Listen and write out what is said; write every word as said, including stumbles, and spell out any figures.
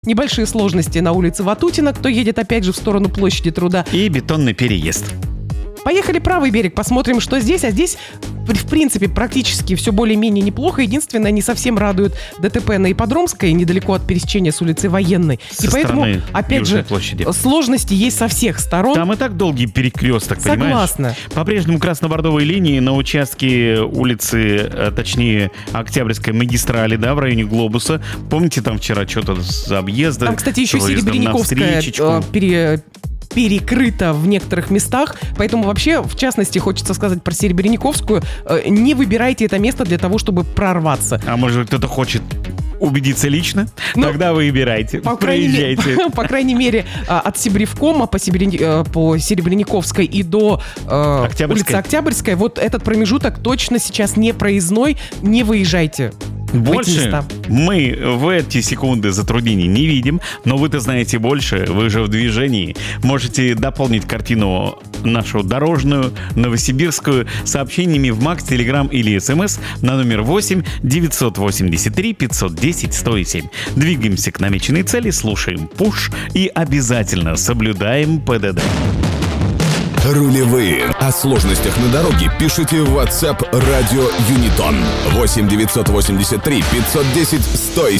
Небольшие сложности на улице Ватутина, кто едет опять же в сторону площади Труда. И бетонный переезд. Поехали правый берег, посмотрим, что здесь. А здесь, в принципе, практически все более-менее неплохо. Единственное, не совсем радует ДТП на Ипподромской, недалеко от пересечения с улицей Военной. Со и поэтому, опять Южной же, площади. сложности есть со всех сторон. Там и так долгий перекресток, понимаешь? Согласна. По-прежнему красно-бордовые линии на участке улицы, точнее, Октябрьской магистрали, да, в районе Глобуса. Помните, там вчера что-то с объезда? Там, кстати, еще Серебряниковская пере... перекрыто в некоторых местах, поэтому вообще, в частности, хочется сказать про Серебряниковскую, не выбирайте это место для того, чтобы прорваться. А может, кто-то хочет убедиться лично? Ну, тогда выбирайте, по проезжайте. Крайней, по крайней мере, от Сибревкома по, Серебряни, по Серебряниковской и до э, улицы Октябрьской, вот этот промежуток точно сейчас не проездной, не выезжайте. Больше мы в эти секунды затруднений не видим, но вы-то знаете больше, вы же в движении. Можете дополнить картину нашу дорожную, новосибирскую, сообщениями в Макс, Телеграм или СМС на номер восемь девятьсот восемьдесят три пятьсот десять сто семь. Двигаемся к намеченной цели, слушаем пуш и обязательно соблюдаем ПДД. Рулевые. О сложностях на дороге пишите в WhatsApp радио Юнитон восемь девятьсот восемьдесят три пятьсот десять сто семь.